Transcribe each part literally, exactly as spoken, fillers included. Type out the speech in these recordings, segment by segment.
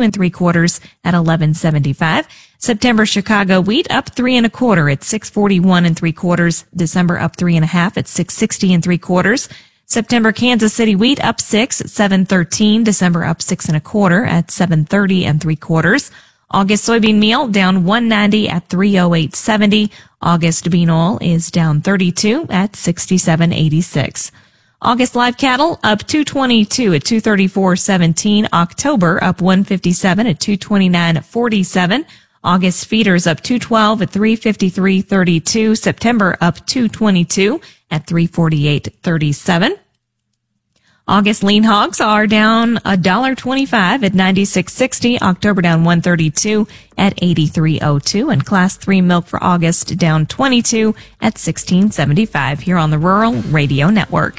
and three quarters at eleven seventy-five. September Chicago wheat up three and a quarter at six forty-one and three quarters. December up three and a half at six sixty and three quarters. September Kansas City wheat up six at seven thirteen. December up six and a quarter at seven thirty and three quarters. August soybean meal down one ninety at three oh eight seventy. August bean oil is down thirty-two at sixty-seven eighty-six. August live cattle up two twenty-two at two thirty-four seventeen. October up one fifty-seven at two twenty-nine forty-seven. August feeders up two twelve at three fifty-three thirty-two. September up two twenty-two at three forty-eight thirty-seven. August lean hogs are down one dollar twenty-five at ninety-six sixty. October down one thirty-two at eighty-three oh two. And class three milk for August down twenty-two at sixteen seventy-five here on the Rural Radio Network.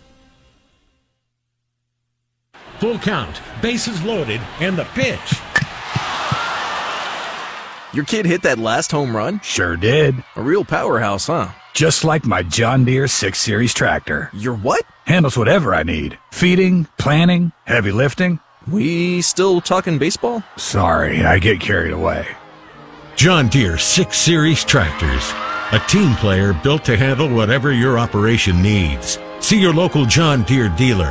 Full count, bases loaded, and the pitch. Your kid hit that last home run? Sure did. A real powerhouse, huh? Just like my John Deere six series tractor. Your what? Handles whatever I need. Feeding, planting, heavy lifting. We still talking baseball? Sorry, I get carried away. John Deere six series tractors. A team player built to handle whatever your operation needs. See your local John Deere dealer.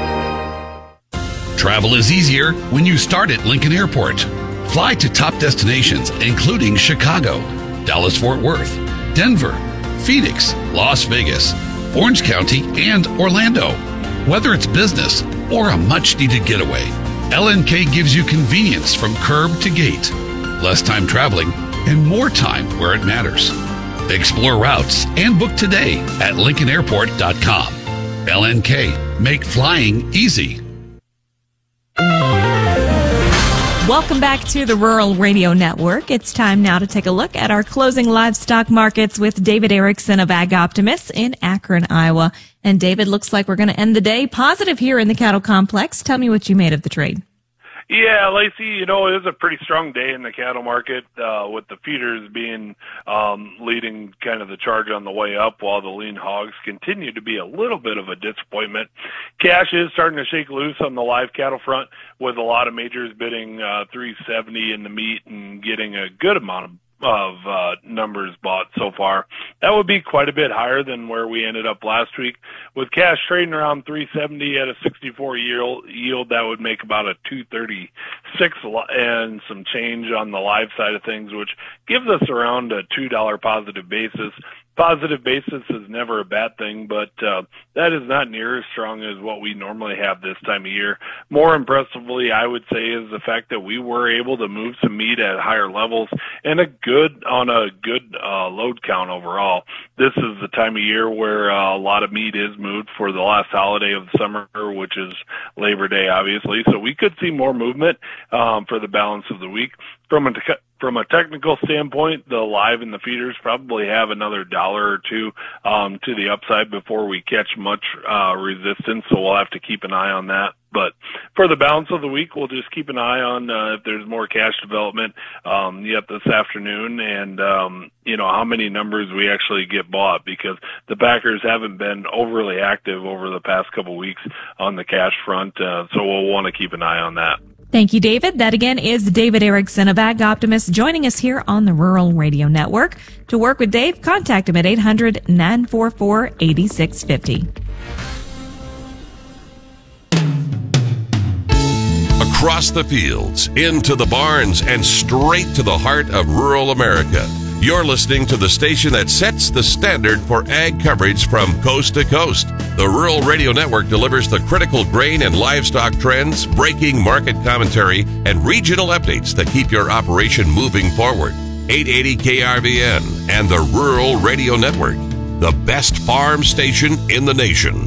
Travel is easier when you start at Lincoln Airport. Fly to top destinations including Chicago, Dallas-Fort Worth, Denver, Phoenix, Las Vegas, Orange County, and Orlando. Whether it's business or a much-needed getaway, L N K gives you convenience from curb to gate, less time traveling, and more time where it matters. Explore routes and book today at lincoln airport dot com. L N K, make flying easy. Welcome back to the Rural Radio Network. It's time now to take a look at our closing livestock markets with David Erickson of Ag Optimist in Akron, Iowa. And David, looks like we're going to end the day positive here in the cattle complex. Tell me what you made of the trade. Yeah, Lacey, you know, it was a pretty strong day in the cattle market, uh, with the feeders being um, leading kind of the charge on the way up, while the lean hogs continue to be a little bit of a disappointment. Cash is starting to shake loose on the live cattle front, with a lot of majors bidding uh, three seventy in the meat and getting a good amount of of uh, numbers bought so far. That would be quite a bit higher than where we ended up last week. With cash trading around three seventy at a sixty-four yield, yield that would make about a two thirty-six and some change on the live side of things, which gives us around a two dollar positive basis. Positive basis is never a bad thing, but uh, that is not near as strong as what we normally have this time of year. More impressively, I would say, is the fact that we were able to move some meat at higher levels and a good on a good uh, load count overall. This is the time of year where uh, a lot of meat is moved for the last holiday of the summer, which is Labor Day, obviously. So we could see more movement um, for the balance of the week. From a From a technical standpoint, the live and the feeders probably have another dollar or two um, to the upside before we catch much uh, resistance, so we'll have to keep an eye on that. But for the balance of the week, we'll just keep an eye on uh, if there's more cash development um, yet this afternoon, and um, you know how many numbers we actually get bought, because the backers haven't been overly active over the past couple weeks on the cash front, uh, so we'll want to keep an eye on that. Thank you, David. That again is David Erickson of Ag Optimist joining us here on the Rural Radio Network. To work with Dave, contact him at eight hundred, nine four four, eight six five zero. Across the fields, into the barns, and straight to the heart of rural America. You're listening to the station that sets the standard for ag coverage from coast to coast. The Rural Radio Network delivers the critical grain and livestock trends, breaking market commentary, and regional updates that keep your operation moving forward. eight eighty K R V N and the Rural Radio Network, the best farm station in the nation.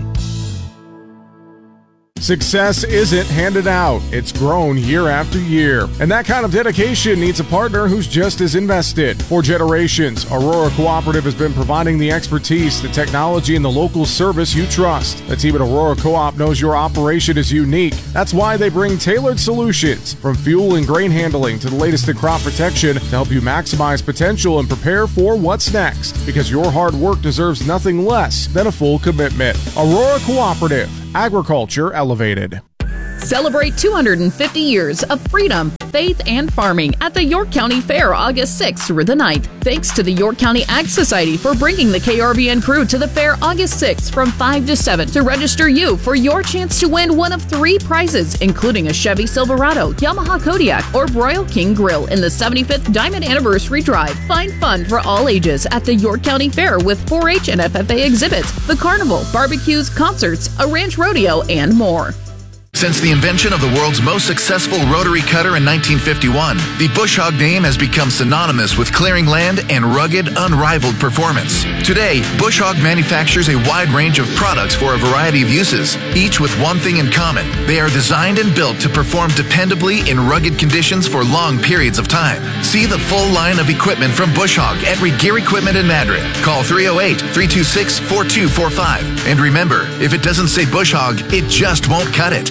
Success isn't handed out, it's grown year after year. And that kind of dedication needs a partner who's just as invested. For generations, Aurora Cooperative has been providing the expertise, the technology, and the local service you trust. The team at Aurora Co-op knows your operation is unique. That's why they bring tailored solutions, from fuel and grain handling to the latest in crop protection, to help you maximize potential and prepare for what's next. Because your hard work deserves nothing less than a full commitment. Aurora Cooperative. Agriculture elevated. Celebrate two hundred fifty years of freedom faith, and farming at the York County Fair August sixth through the ninth. Thanks to the York County Ag Society for bringing the K R V N crew to the fair August sixth from five to seven to register you for your chance to win one of three prizes, including a Chevy Silverado, Yamaha Kodiak, or Royal King Grill in the seventy-fifth Diamond Anniversary Drive. Find fun for all ages at the York County Fair with four H and F F A exhibits, the carnival, barbecues, concerts, a ranch rodeo, and more. Since the invention of the world's most successful rotary cutter in nineteen fifty-one, the Bush Hog name has become synonymous with clearing land and rugged, unrivaled performance. Today, Bush Hog manufactures a wide range of products for a variety of uses, each with one thing in common. They are designed and built to perform dependably in rugged conditions for long periods of time. See the full line of equipment from Bush Hog at Regear Equipment in Madrid. Call three oh eight, three two six, four two four five. And remember, if it doesn't say Bush Hog, it just won't cut it.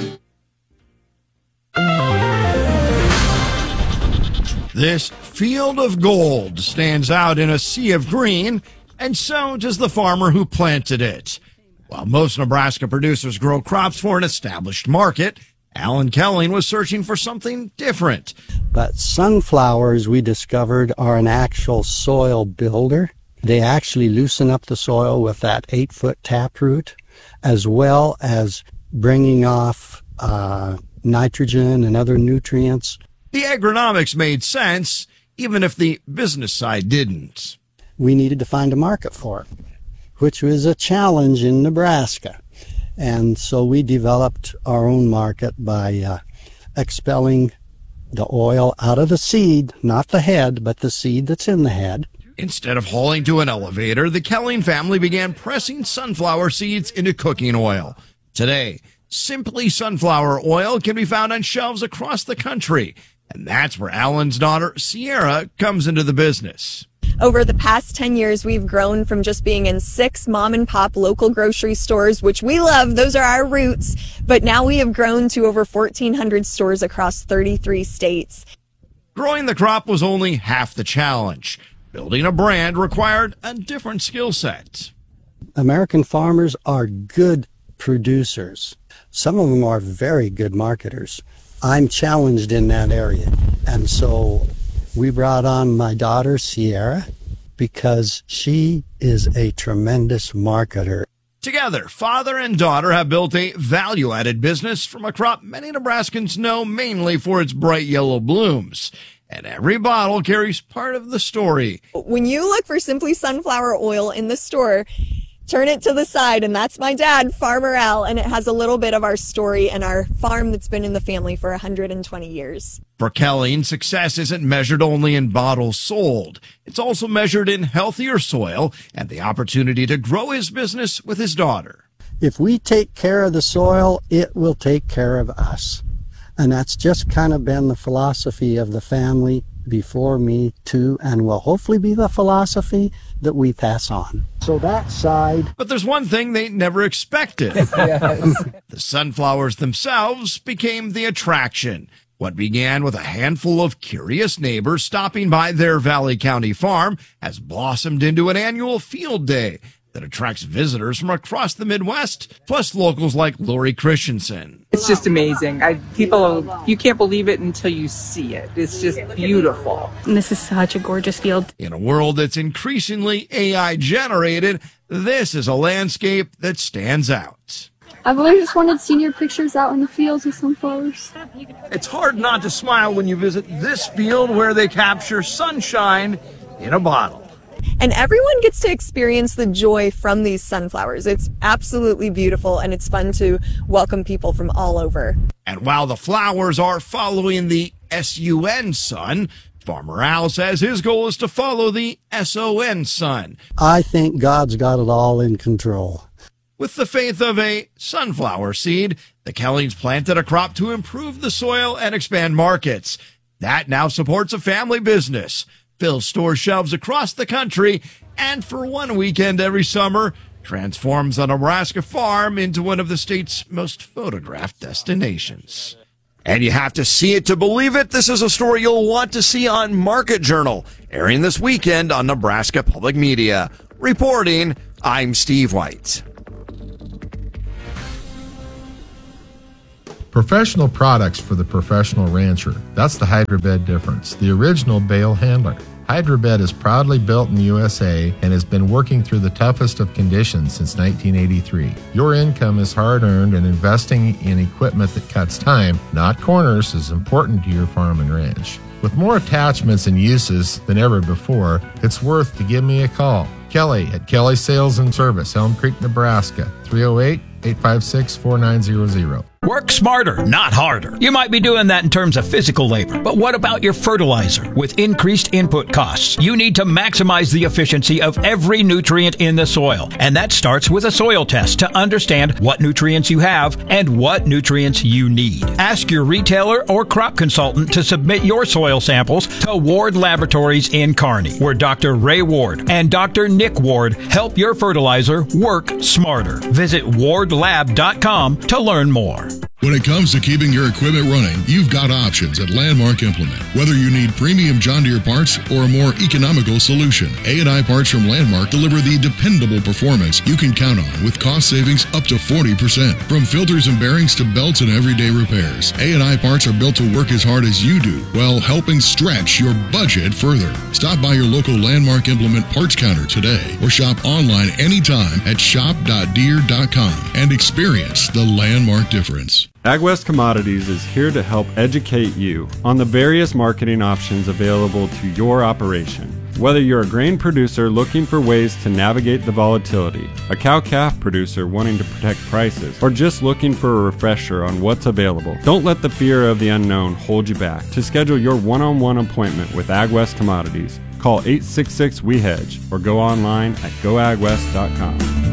This field of gold stands out in a sea of green, and so does the farmer who planted it. While most Nebraska producers grow crops for an established market, Alan Kelling was searching for something different. But sunflowers, we discovered, are an actual soil builder. They actually loosen up the soil with that eight-foot taproot, as well as bringing off uh, nitrogen and other nutrients. The agronomics made sense, even if the business side didn't. We needed to find a market for it, which was a challenge in Nebraska. And so we developed our own market by uh, expelling the oil out of the seed, not the head, but the seed that's in the head. Instead of hauling to an elevator, the Kelling family began pressing sunflower seeds into cooking oil. Today, Simply Sunflower Oil can be found on shelves across the country. And that's where Alan's daughter, Sierra, comes into the business. Over the past ten years, we've grown from just being in six mom and pop local grocery stores, which we love. Those are our roots. But now we have grown to over fourteen hundred stores across thirty-three states. Growing the crop was only half the challenge. Building a brand required a different skill set. American farmers are good producers. Some of them are very good marketers. I'm challenged in that area. And so we brought on my daughter, Sierra, because she is a tremendous marketer. Together, father and daughter have built a value-added business from a crop many Nebraskans know mainly for its bright yellow blooms. And every bottle carries part of the story. When you look for Simply Sunflower Oil in the store, turn it to the side, and that's my dad, Farmer Al, and it has a little bit of our story and our farm that's been in the family for one hundred twenty years. For Kelling, success isn't measured only in bottles sold. It's also measured in healthier soil and the opportunity to grow his business with his daughter. If we take care of the soil, it will take care of us. And that's just kind of been the philosophy of the family before me, too, and will hopefully be the philosophy that we pass on. So that side. But there's one thing they never expected. Yes. The sunflowers themselves became the attraction. What began with a handful of curious neighbors stopping by their Valley County farm has blossomed into an annual field day that attracts visitors from across the Midwest, plus locals like Lori Christensen. It's just amazing. I, people, you can't believe it until you see it. It's just beautiful. And this is such a gorgeous field. In a world that's increasingly A I generated, this is a landscape that stands out. I've always just wanted senior pictures out in the fields with sunflowers. It's hard not to smile when you visit this field where they capture sunshine in a bottle. And everyone gets to experience the joy from these sunflowers. It's absolutely beautiful, and it's fun to welcome people from all over. And while the flowers are following the S U N sun, Farmer Al says his goal is to follow the S O N sun. I think God's got it all in control. With the faith of a sunflower seed, the Kellings planted a crop to improve the soil and expand markets. That now supports a family business, fills store shelves across the country, and for one weekend every summer, transforms a Nebraska farm into one of the state's most photographed destinations. And you have to see it to believe it. This is a story you'll want to see on Market Journal, airing this weekend on Nebraska Public Media. Reporting, I'm Steve White. Professional products for the professional rancher. That's the Hydrobed difference, the original bale handler. Hydrobed is proudly built in the U S A and has been working through the toughest of conditions since nineteen eighty-three. Your income is hard-earned, and investing in equipment that cuts time, not corners, is important to your farm and ranch. With more attachments and uses than ever before, it's worth to give me a call. Kelly at Kelly Sales and Service, Elm Creek, Nebraska, three oh eight, eight five six, four nine zero zero. Work smarter, not harder. You might be doing that in terms of physical labor, but what about your fertilizer? With increased input costs, you need to maximize the efficiency of every nutrient in the soil. And that starts with a soil test to understand what nutrients you have and what nutrients you need. Ask your retailer or crop consultant to submit your soil samples to Ward Laboratories in Kearney, where Doctor Ray Ward and Doctor Nick Ward help your fertilizer work smarter. Visit ward lab dot com to learn more. When it comes to keeping your equipment running, you've got options at Landmark Implement. Whether you need premium John Deere parts or a more economical solution, A and I parts from Landmark deliver the dependable performance you can count on with cost savings up to forty percent. From filters and bearings to belts and everyday repairs, A and I parts are built to work as hard as you do while helping stretch your budget further. Stop by your local Landmark Implement parts counter today or shop online anytime at shop dot deere dot com and experience the Landmark difference. AgWest Commodities is here to help educate you on the various marketing options available to your operation. Whether you're a grain producer looking for ways to navigate the volatility, a cow-calf producer wanting to protect prices, or just looking for a refresher on what's available, don't let the fear of the unknown hold you back. To schedule your one-on-one appointment with AgWest Commodities, call eight six six, W E H E D G E or go online at go ag west dot com.